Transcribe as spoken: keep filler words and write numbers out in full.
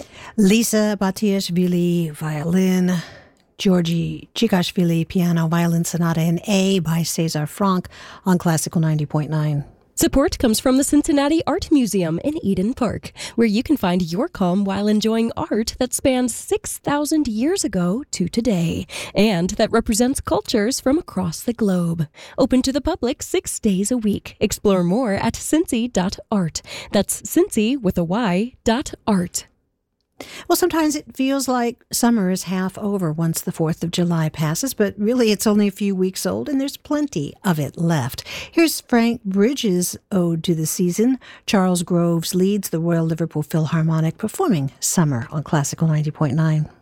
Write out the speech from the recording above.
Lisa Batiashvili, violin. Georgi Chikashvili, piano, violin sonata in A by César Franck on Classical ninety point nine. Support comes from the Cincinnati Art Museum in Eden Park, where you can find your calm while enjoying art that spans six thousand years ago to today, and that represents cultures from across the globe. Open to the public six days a week. Explore more at cincy dot art. That's Cincy with a Y dot art. Well, sometimes it feels like summer is half over once the fourth of July passes, but really it's only a few weeks old and there's plenty of it left. Here's Frank Bridges' Ode to the Season. Charles Groves leads the Royal Liverpool Philharmonic performing Summer on Classical ninety point nine.